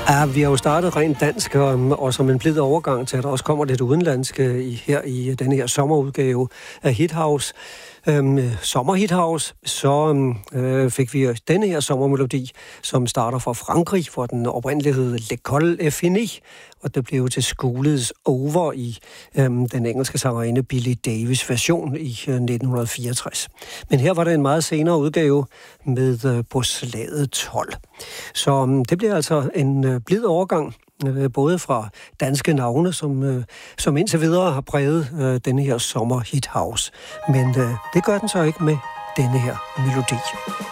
Ja, vi har jo startet rent dansk, og som en blid overgang til, at der også kommer lidt udenlandsk her i den her sommerudgave af Hit House. Sommer Hit House, så fik vi denne her sommermelodi, som starter fra Frankrig, hvor den oprindeligt hed L'École est finie, og det blev til School's Over i den engelske sangerinde Billie Davis version i 1964. Men her var der en meget senere udgave med På slaget 12. Så det bliver altså en blid overgang, både fra danske navne, som indtil videre har præget denne her sommer Hit House. Men det gør den så ikke med denne her melodi.